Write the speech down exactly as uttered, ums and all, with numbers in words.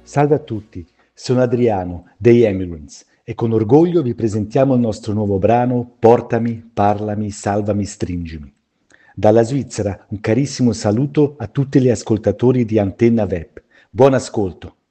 Salve a tutti, sono Adriano dei Emigrants e con orgoglio vi presentiamo il nostro nuovo brano Portami, parlami, salvami, stringimi. Dalla Svizzera un carissimo saluto a tutti gli ascoltatori di Antenna Web. Buon ascolto!